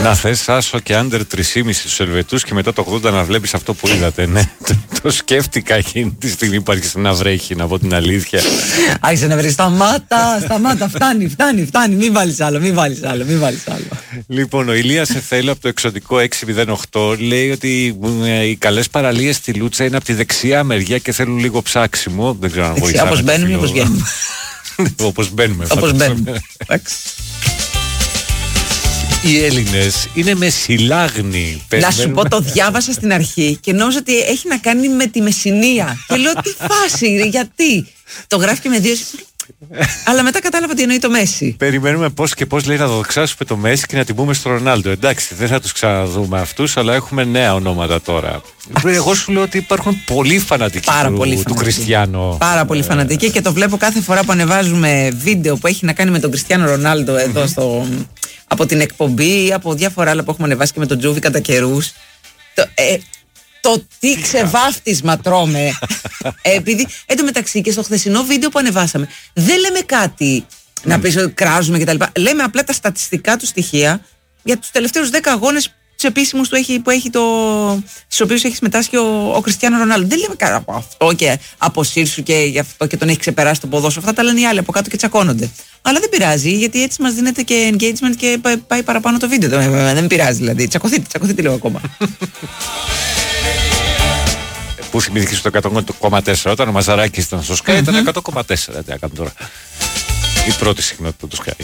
Να θες άσο και under 3,5 στους Ελβετούς και μετά το 80 να βλέπεις αυτό που είδατε. Ναι, το σκέφτηκα εκείνη τη στιγμή που άρχισε να βρέχει, να πω την αλήθεια. Άρχισε να βρει, σταμάτα, φτάνει, μην βάλεις άλλο. Λοιπόν, ο Ηλίας Εθέλου από το εξωτικό 608 λέει ότι οι καλές παραλίες στη Λούτσα είναι από τη δεξιά μεριά και θέλουν λίγο ψάξιμο. Δεν ξέρω αν βοηθάμε. Όπως μπαίνουμε ή όπως βγαίνουμε. Όπως μπαίνουμε. Οι Έλληνες είναι μεσιλάγνοι. Να σου πω, το διάβασα στην αρχή και νόμιζα ότι έχει να κάνει με τη Μεσσηνία. Και λέω, τι φάση, γιατί. Το γράφει και με δύο. Αλλά μετά κατάλαβα ότι εννοεί το Μέση. Περιμένουμε πώς και πώς, λέει, να δοξάσουμε το Μέση και να τιμούμε στο Ρονάλντο. Εντάξει, δεν θα τους ξαναδούμε αυτούς, αλλά έχουμε νέα ονόματα τώρα. Εγώ σου λέω ότι υπάρχουν πολλοί φανατικοί του Κριστιάνο. Πάρα πολύ φανατικοί και το βλέπω κάθε φορά που ανεβάζουμε βίντεο που έχει να κάνει με τον Κριστιάνο Ρονάλντο εδώ από την εκπομπή ή από διάφορα άλλα που έχουμε ανεβάσει και με τον Τζούβι κατά καιρούς. Το τι ξεβάφτισμα τρώμε. Επειδή εν τω μεταξύ και στο χθεσινό βίντεο που ανεβάσαμε δεν λέμε κάτι να πεις ότι κράζουμε κτλ. Λέμε απλά τα στατιστικά του στοιχεία για τους τελευταίους 10 αγώνες τους επίσημους στους οποίους έχει συμμετάσχει ο Κριστιάνο Ρονάλντο. Δεν λέμε κάτι από αυτό και αποσύρσου και γι' αυτό και τον έχει ξεπεράσει το ποδόσφαιρο. Αυτά τα λένε οι άλλοι από κάτω και τσακώνονται. Αλλά δεν πειράζει, γιατί έτσι μας δίνεται και engagement και πάει παραπάνω το βίντεο. Δεν πειράζει δηλαδή. Τσακωθείτε λίγο ακόμα. Που θυμήθηκε στο 100,4 όταν ο Μαζαράκης ήταν στο Sky, ήταν 100,4. Τι έκαμε τώρα. Η πρώτη συχνότητα του Sky.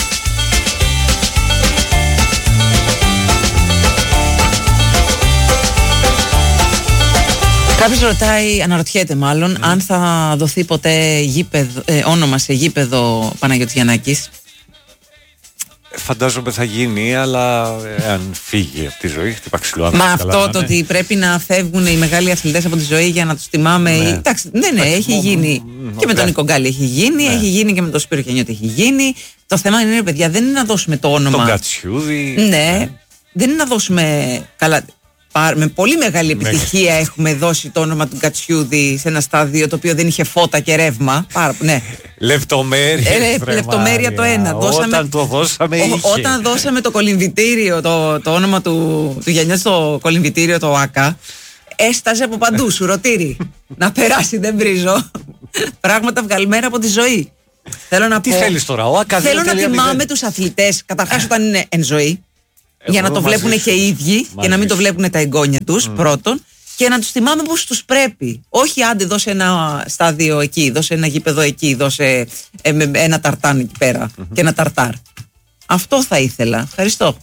Κάποιος αναρωτιέται μάλλον αν θα δοθεί ποτέ όνομα σε γήπεδο Παναγιώτης Γιαννάκης. Φαντάζομαι θα γίνει, αλλά αν φύγει από τη ζωή, χτυπά ξυλό. Μα αυτό το ότι πρέπει να φεύγουν οι μεγάλοι αθλητές από τη ζωή για να τους τιμάμε. Εντάξει, ναι, έχει γίνει. Και με τον Νίκο Γκάλη έχει γίνει, έχει γίνει και με τον Σπύρο Χιανιώτη έχει γίνει. Το θέμα είναι, παιδιά, δεν είναι να δώσουμε το όνομα. Τον Κατσιούδη. Ναι, δεν είναι να δώσουμε. Καλά. Με πολύ μεγάλη επιτυχία έχουμε δώσει το όνομα του Κατσιούδη σε ένα στάδιο το οποίο δεν είχε φώτα και ρεύμα. Ναι. Λεπτομέρεια το ένα. Όταν το δώσαμε είχε. Όταν δώσαμε το κολυμβητήριο, το όνομα του Γιαννιώτη στο κολυμβητήριο, το ΆΚΑ, έσταζε από παντού, σουρωτήρι. Να περάσει, δεν βρίζω. Πράγματα βγαλμένα από τη ζωή. Θέλω να Τι θέλεις τώρα, ο ΆΚΑ θέλω να τιμάμε τους αθλητές, καταρχάς όταν είναι εν ζωή. Για να το βλέπουν και οι ίδιοι και να μην το βλέπουν τα εγγόνια τους, πρώτον, και να τους θυμάμαι πως τους πρέπει. Όχι, άντε, δώσε ένα στάδιο εκεί, δώσε ένα γήπεδο εκεί, δώσε ένα ταρτάν εκεί πέρα και ένα ταρτάρ. Αυτό θα ήθελα. Ευχαριστώ.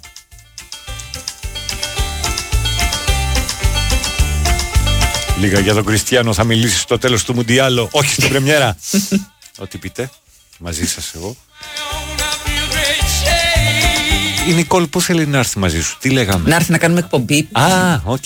Λίγα για τον Κριστιάνο θα μιλήσει στο τέλος του Μουντιάλο, όχι στην πρεμιέρα. Ό,τι πείτε, μαζί σας εγώ. Η Νικόλ που θέλει να έρθει μαζί σου, τι λέγαμε? Να έρθει να κάνουμε εκπομπή. Οκ.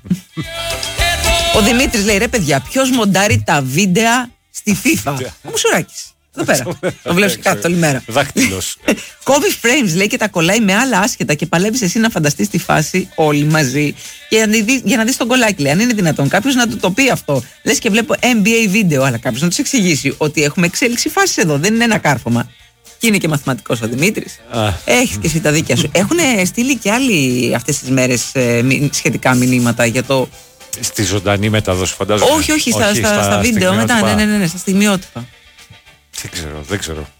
Ο Δημήτρης λέει, ρε παιδιά, ποιος μοντάρει τα βίντεο στη FIFA? Ο Μουσουράκης. Εδώ πέρα. Το βλέπεις και κάτω όλη μέρα. Δάχτυλος. Κόβει frames, λέει, και τα κολλάει με άλλα άσχετα και παλεύεις εσύ να φανταστείς τη φάση όλοι μαζί για να δεις τον κολλάκι. Λέει, αν είναι δυνατόν κάποιος να του το πει αυτό. Λες και βλέπω NBA βίντεο, αλλά κάποιος να τους εξηγήσει ότι έχουμε εξέλιξη φάσης εδώ. Δεν είναι ένα κάρφωμα. Και είναι και μαθηματικός ο Δημήτρης. Έχεις και εσύ τα δίκια σου. Έχουν στείλει και άλλοι αυτές τις μέρες σχετικά μηνύματα για το. Στη ζωντανή μετάδοση, φαντάζομαι. Όχι, στα βίντεο μετά. Ναι, στα στιγμιότυπα. Δεν ξέρω.